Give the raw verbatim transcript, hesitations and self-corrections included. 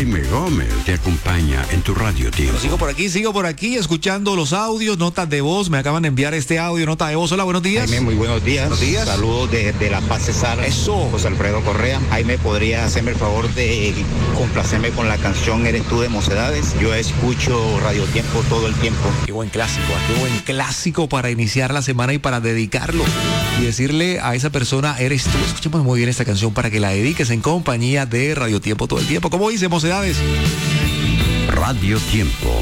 Jaime Gómez te acompaña en tu Radio Tiempo. Sigo por aquí, sigo por aquí, escuchando los audios, notas de voz. Me acaban de enviar este audio, nota de voz. Hola, buenos días. Jaime, muy buenos días. Buenos días. Saludos desde La Paz, Cesar. Eso. José Alfredo Correa. Jaime, ¿podría hacerme el favor de complacerme con la canción Eres tú de Mocedades? Yo escucho Radio Tiempo todo el tiempo. Qué buen clásico, qué buen clásico para iniciar la semana y para dedicarlo. Y decirle a esa persona, eres tú. Escuchemos muy bien esta canción para que la dediques en compañía de Radio Tiempo todo el tiempo. ¿Cómo dice Mocedades? Radio Tiempo.